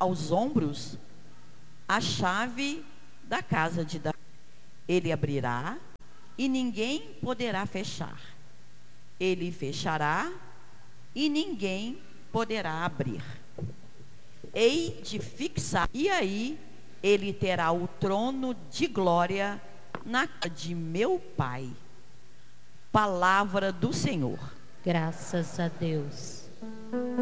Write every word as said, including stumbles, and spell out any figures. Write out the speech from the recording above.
aos ombros a chave da casa de Davi. Ele abrirá e ninguém poderá fechar. Ele fechará e ninguém poderá abrir. Hei de fixar, e aí ele terá o trono de glória na casa de meu Pai. Palavra do Senhor. Graças a Deus.